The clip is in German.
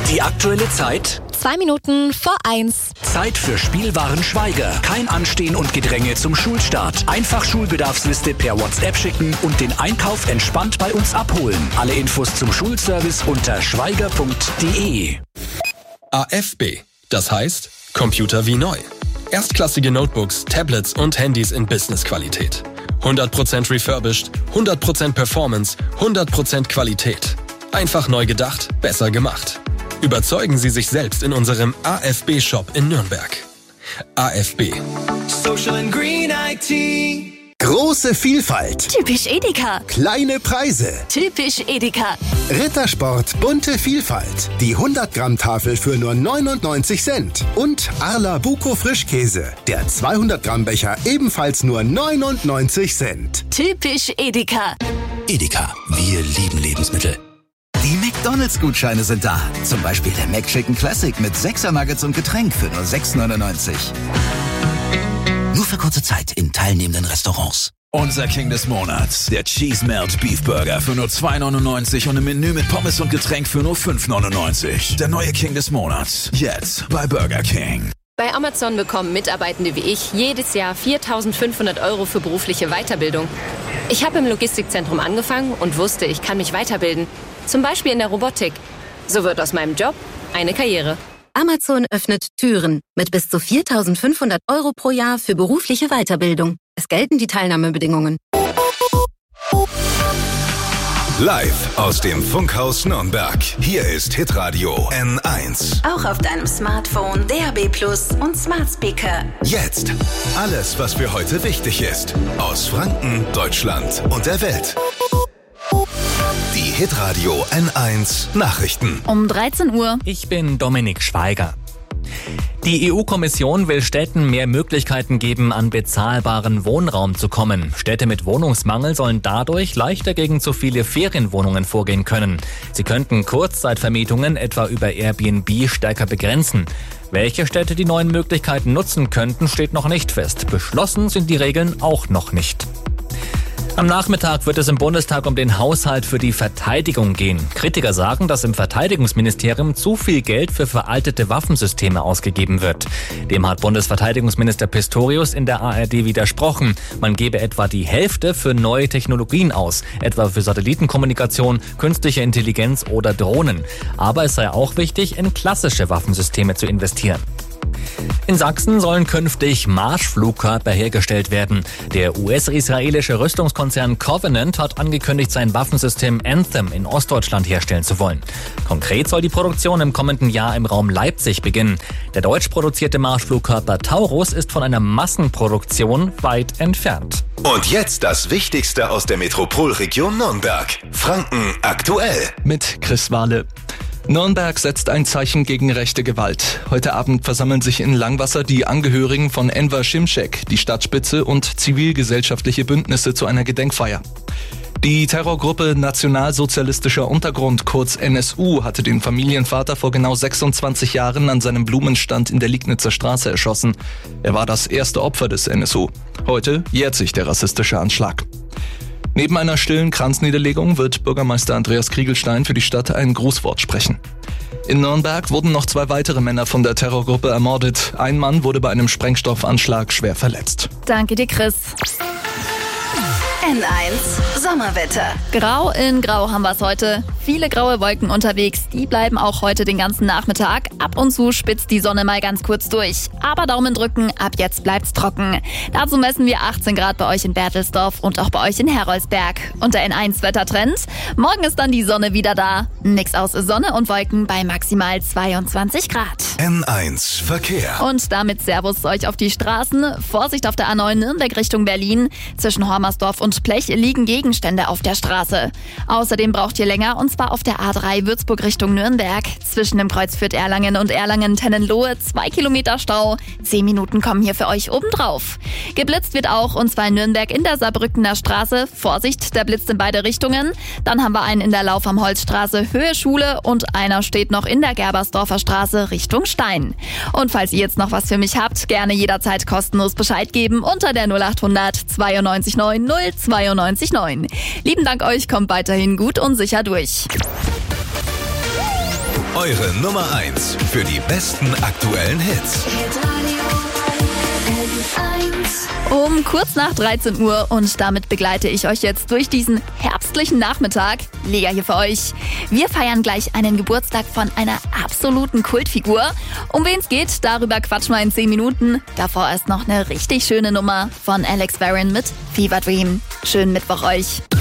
Die aktuelle Zeit? 2 Minuten vor 1. Zeit für Spielwaren Schweiger. Kein Anstehen und Gedränge zum Schulstart. Einfach Schulbedarfsliste per WhatsApp schicken und den Einkauf entspannt bei uns abholen. Alle Infos zum Schulservice unter schweiger.de. AFB. Das heißt Computer wie neu. Erstklassige Notebooks, Tablets und Handys in Businessqualität. 100% refurbished, 100% Performance, 100% Qualität. Einfach neu gedacht, besser gemacht. Überzeugen Sie sich selbst in unserem AFB-Shop in Nürnberg. AFB. Social and Green IT. Große Vielfalt. Typisch Edeka. Kleine Preise. Typisch Edeka. Rittersport bunte Vielfalt. Die 100-Gramm-Tafel für nur 99 Cent. Und Arla Buko Frischkäse. Der 200-Gramm-Becher ebenfalls nur 99 Cent. Typisch Edeka. Edeka, wir lieben Lebensmittel. Die McDonald's-Gutscheine sind da. Zum Beispiel der McChicken Classic mit 6er Nuggets und Getränk für nur 6,99. Nur für kurze Zeit in teilnehmenden Restaurants. Unser King des Monats, der Cheese Melt Beef Burger für nur 2,99 und ein Menü mit Pommes und Getränk für nur 5,99. Der neue King des Monats, jetzt bei Burger King. Bei Amazon bekommen Mitarbeitende wie ich jedes Jahr 4.500 € für berufliche Weiterbildung. Ich habe im Logistikzentrum angefangen und wusste, ich kann mich weiterbilden. Zum Beispiel in der Robotik. So wird aus meinem Job eine Karriere. Amazon öffnet Türen mit bis zu 4.500 € pro Jahr für berufliche Weiterbildung. Es gelten die Teilnahmebedingungen. Live aus dem Funkhaus Nürnberg. Hier ist Hitradio N1. Auch auf deinem Smartphone, DAB+ und Smart Speaker. Jetzt alles, was für heute wichtig ist. Aus Franken, Deutschland und der Welt. Die Hitradio N1 Nachrichten. Um 13 Uhr. Ich bin Dominik Schweiger. Die EU-Kommission will Städten mehr Möglichkeiten geben, an bezahlbaren Wohnraum zu kommen. Städte mit Wohnungsmangel sollen dadurch leichter gegen zu viele Ferienwohnungen vorgehen können. Sie könnten Kurzzeitvermietungen etwa über Airbnb stärker begrenzen. Welche Städte die neuen Möglichkeiten nutzen könnten, steht noch nicht fest. Beschlossen sind die Regeln auch noch nicht. Am Nachmittag wird es im Bundestag um den Haushalt für die Verteidigung gehen. Kritiker sagen, dass im Verteidigungsministerium zu viel Geld für veraltete Waffensysteme ausgegeben wird. Dem hat Bundesverteidigungsminister Pistorius in der ARD widersprochen. Man gebe etwa die Hälfte für neue Technologien aus, etwa für Satellitenkommunikation, künstliche Intelligenz oder Drohnen. Aber es sei auch wichtig, in klassische Waffensysteme zu investieren. In Sachsen sollen künftig Marschflugkörper hergestellt werden. Der US-israelische Rüstungskonzern Covenant hat angekündigt, sein Waffensystem Anthem in Ostdeutschland herstellen zu wollen. Konkret soll die Produktion im kommenden Jahr im Raum Leipzig beginnen. Der deutsch produzierte Marschflugkörper Taurus ist von einer Massenproduktion weit entfernt. Und jetzt das Wichtigste aus der Metropolregion Nürnberg. Franken aktuell. Mit Chris Wahle. Nürnberg setzt ein Zeichen gegen rechte Gewalt. Heute Abend versammeln sich in Langwasser die Angehörigen von Enver Şimşek, die Stadtspitze und zivilgesellschaftliche Bündnisse zu einer Gedenkfeier. Die Terrorgruppe Nationalsozialistischer Untergrund, kurz NSU, hatte den Familienvater vor genau 26 Jahren an seinem Blumenstand in der Liegnitzer Straße erschossen. Er war das erste Opfer des NSU. Heute jährt sich der rassistische Anschlag. Neben einer stillen Kranzniederlegung wird Bürgermeister Andreas Kriegelstein für die Stadt ein Grußwort sprechen. In Nürnberg wurden noch 2 weitere Männer von der Terrorgruppe ermordet. Ein Mann wurde bei einem Sprengstoffanschlag schwer verletzt. Danke dir, Chris. N1 Sommerwetter. Grau in Grau haben wir es heute. Viele graue Wolken unterwegs. Die bleiben auch heute den ganzen Nachmittag. Ab und zu spitzt die Sonne mal ganz kurz durch. Aber Daumen drücken, ab jetzt bleibt's trocken. Dazu messen wir 18 Grad bei euch in Berthelsdorf und auch bei euch in Heroldsberg. Und der N1 Wettertrend. Morgen ist dann die Sonne wieder da. Nix aus Sonne und Wolken bei maximal 22 Grad. N1 Verkehr. Und damit Servus euch auf die Straßen. Vorsicht auf der A9 Nürnberg Richtung Berlin. Zwischen Hormersdorf und Blech liegen Gegenstände auf der Straße. Außerdem braucht ihr länger, und zwar auf der A3 Würzburg Richtung Nürnberg. Zwischen dem Kreuz Fürth-Erlangen und Erlangen-Tennenlohe 2 Kilometer Stau. 10 Minuten kommen hier für euch obendrauf. Geblitzt wird auch, und zwar in Nürnberg in der Saarbrückener Straße. Vorsicht, der blitzt in beide Richtungen. Dann haben wir einen in der Lauf am Holzstraße Höhe Schule und einer steht noch in der Gerbersdorfer Straße Richtung Stein. Und falls ihr jetzt noch was für mich habt, gerne jederzeit kostenlos Bescheid geben unter der 0800 92 9 092 9. Lieben Dank euch, kommt weiterhin gut und sicher durch. Eure Nummer 1 für die besten aktuellen Hits. Um kurz nach 13 Uhr und damit begleite ich euch jetzt durch diesen herbstlichen Nachmittag. Lea hier für euch. Wir feiern gleich einen Geburtstag von einer absoluten Kultfigur. Um wen es geht, darüber quatschen wir in 10 Minuten. Davor ist noch eine richtig schöne Nummer von Alex Warren mit Fever Dream. Schönen Mittwoch euch.